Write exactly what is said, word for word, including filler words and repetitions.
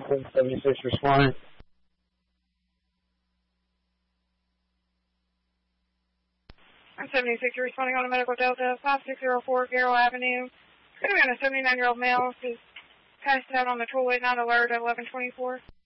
seventy-six responding. I'm seventy-six responding on a medical Delta, five six zero four Garrow Avenue. It's going to be on a seventy-nine-year-old male who's passed out on the toilet, not alert at eleven twenty-four.